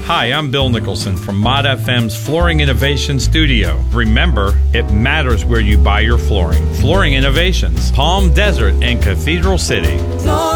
Hi, I'm Bill Nicholson from Mod FM's Flooring Innovation Studio. Remember, it matters where you buy your flooring. Flooring Innovations, Palm Desert and Cathedral City.